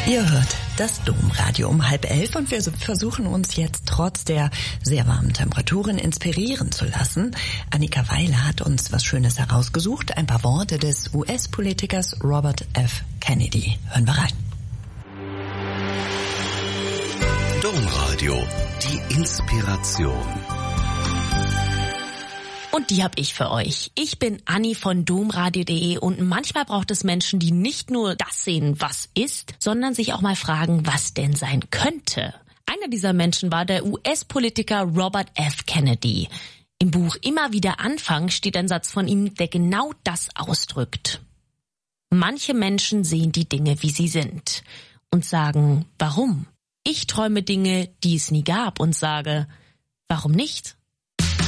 Ihr hört das Domradio um 10:30 und wir versuchen uns jetzt trotz der sehr warmen Temperaturen inspirieren zu lassen. Annika Weiler hat uns was Schönes herausgesucht, ein paar Worte des US-Politikers Robert F. Kennedy. Hören wir rein. Domradio, die Inspiration. Und die habe ich für euch. Ich bin Anni von domradio.de und manchmal braucht es Menschen, die nicht nur das sehen, was ist, sondern sich auch mal fragen, was denn sein könnte. Einer dieser Menschen war der US-Politiker Robert F. Kennedy. Im Buch Immer wieder Anfang steht ein Satz von ihm, der genau das ausdrückt. Manche Menschen sehen die Dinge, wie sie sind und sagen, warum? Ich träume Dinge, die es nie gab und sage, warum nicht?